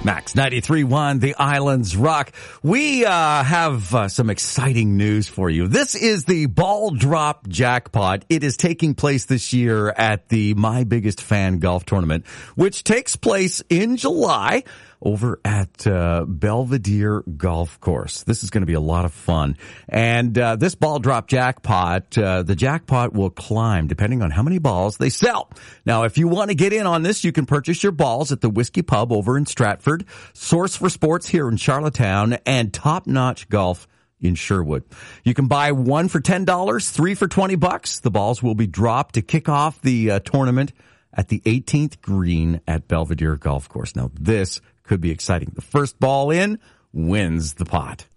Max 93.1, The Islands Rock. We have some exciting news for you. This is the Ball Drop Jackpot. It is taking place this year at the My Biggest Fan Golf Tournament, which takes place in July over at Belvedere Golf Course. This is going to be a lot of fun. And this Ball Drop Jackpot, the jackpot will climb depending on how many balls they sell. Now, if you want to get in on this, you can purchase your balls at the Whiskey Pub over in Stratford, Source for Sports here in Charlottetown, and Top Notch Golf in Sherwood. You can buy one for $10, three for $20. The balls will be dropped to kick off the tournament at the 18th green at Belvedere Golf Course. Now, this could be exciting. The first ball in wins the pot.